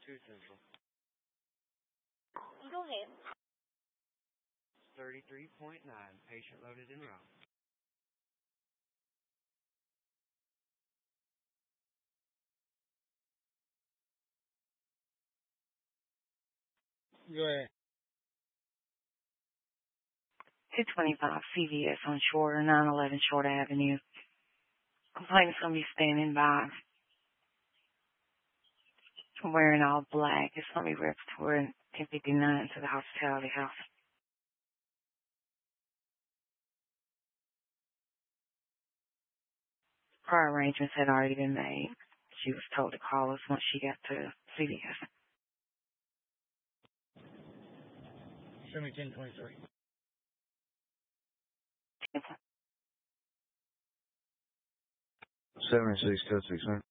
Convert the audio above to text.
Central. Go ahead. 33.9. Patient loaded en route. Go ahead. 225 CVS on Shorter, 911 Short Avenue. Complainant's going to be standing by, wearing all black. It's going to be reps toward 1059 to the hospitality house. Prior arrangements had already been made. She was told to call us once she got to CVS. Show me 1023. 76 code 600.